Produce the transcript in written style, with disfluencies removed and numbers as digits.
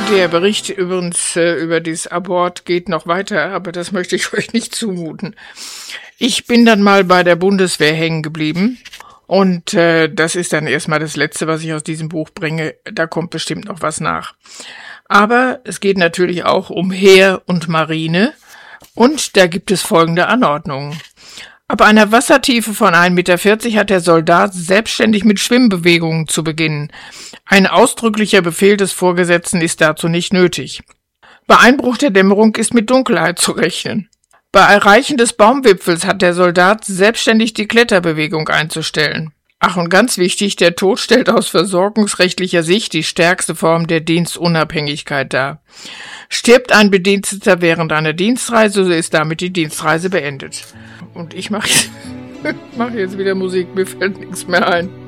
Der Bericht übrigens über dieses Abort geht noch weiter, aber das möchte ich euch nicht zumuten. Ich bin dann mal bei der Bundeswehr hängen geblieben und das ist dann erstmal das Letzte, was ich aus diesem Buch bringe. Da kommt bestimmt noch was nach. Aber es geht natürlich auch um Heer und Marine und da gibt es folgende Anordnungen. Ab einer Wassertiefe von 1,40 Meter hat der Soldat selbstständig mit Schwimmbewegungen zu beginnen. Ein ausdrücklicher Befehl des Vorgesetzten ist dazu nicht nötig. Bei Einbruch der Dämmerung ist mit Dunkelheit zu rechnen. Bei Erreichen des Baumwipfels hat der Soldat selbstständig die Kletterbewegung einzustellen. Ach, und ganz wichtig, der Tod stellt aus versorgungsrechtlicher Sicht die stärkste Form der Dienstunabhängigkeit dar. Stirbt ein Bediensteter während einer Dienstreise, so ist damit die Dienstreise beendet. Und ich mache jetzt wieder Musik, mir fällt nichts mehr ein.